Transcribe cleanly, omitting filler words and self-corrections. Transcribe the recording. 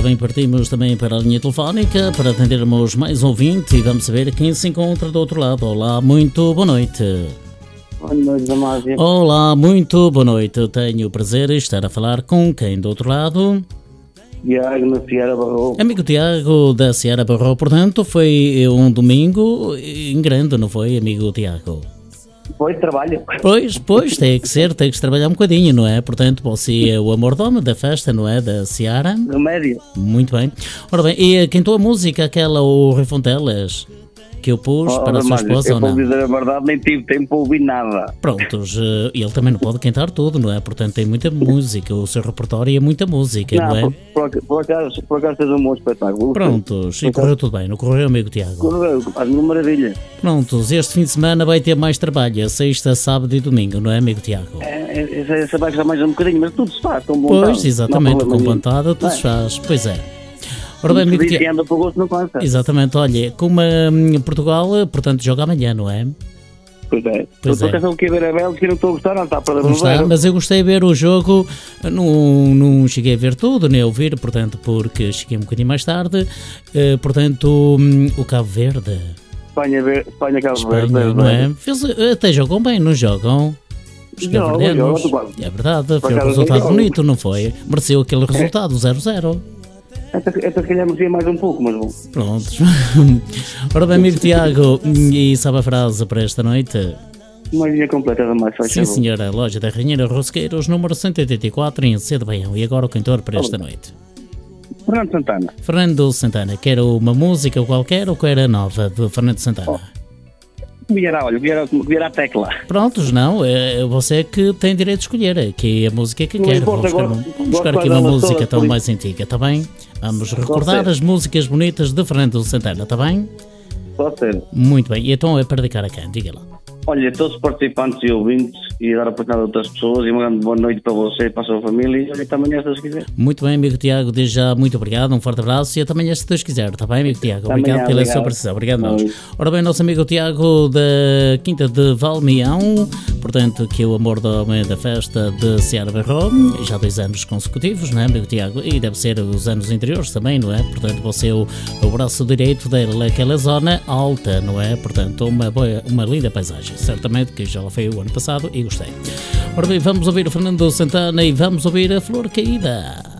Ora bem, partimos também para a linha telefónica para atendermos mais um ouvinte e vamos saber quem se encontra do outro lado. Olá, muito boa noite. Boa noite, Damásia. Olá, muito boa noite. Eu tenho o prazer de estar a falar com quem do outro lado? Tiago, na Seara Barro. Amigo Tiago da Seara Barro, portanto, foi um domingo em grande, não foi, amigo Tiago? Foi trabalho. Pois, tem que se trabalhar um bocadinho, não é? Portanto, você é o amor-dome da festa, não é? Da Seara. Remédio. Muito bem. Ora bem, e cantou a música, aquela, o Rei Fontelas, que eu pus para a sua esposa ou não? Eu vou dizer a verdade, nem tive tempo para ouvir nada. Prontos, ele também não pode cantar tudo, não é? Portanto, tem muita música, o seu repertório é muita música, não é? Por acaso fez um bom espetáculo. Prontos, e correu tudo bem, não correu, amigo Tiago? Correu, faz uma maravilha. Prontos, este fim de semana vai ter mais trabalho, sexta, sábado e domingo, não é, amigo Tiago? Essa vai precisar mais um bocadinho, mas tudo se faz, com vontade. Pois, exatamente, com vontade tudo se faz, pois é. Ora bem, amigo Tiago, anda para o gosto não cansa. Exatamente, olha, como Portugal, portanto, joga amanhã, não é? Pois é. Pois é. Eu quero ver a Bélgica e não estou a gostar, não está para não está, mas eu gostei de ver o jogo, não cheguei a ver tudo, nem a ouvir, portanto, porque cheguei um bocadinho mais tarde, portanto, o Cabo Verde. Espanha Cabo Verde, não é? Até jogam bem, não jogam? Os cabo-verdianos. É verdade, foi um resultado bonito, não foi? Mereceu aquele resultado, 0-0. Até se calhar merecia mais um pouco, mas bom. Prontos. Ora bem, amigo Tiago, e sabe a frase para esta noite? Uma linha completa da mais faixa. Sim, senhora, loja da Rainheira Rosqueiros, número 184, em Cedo Baião. E agora o cantor para esta noite? Fernando Santana. Fernando Santana, quer uma música qualquer ou quer a nova de Fernando Santana? Vier à tecla. Prontos, não, é você que tem direito de escolher, que é a música que quer. Vamos buscar aqui uma música tão mais antiga, está bem? Vamos recordar as músicas bonitas de Fernando Santana, está bem? Pode ser. Muito bem, e então é para dedicar a quem? Diga lá. Olha, todos os participantes e ouvintes e dar a oportunidade a outras pessoas e uma grande boa noite para você e para a sua família e olha, até amanhã se Deus quiser. Muito bem, amigo Tiago, desde já muito obrigado, um forte abraço e até amanhã se Deus quiser, está bem, amigo Tiago? Obrigado pela sua presença, obrigado nós. Ora bem, nosso amigo Tiago da Quinta de Valmião, portanto, que é o amor do homem da festa de Seara Barro, já 2 anos consecutivos, não é, amigo Tiago? E deve ser os anos anteriores também, não é? Portanto, você é o braço direito dele naquela zona alta, não é? Portanto, uma linda paisagem, certamente, que já lá foi o ano passado e gostei. Ora bem, vamos ouvir o Fernando Santana e vamos ouvir a Flor Caída.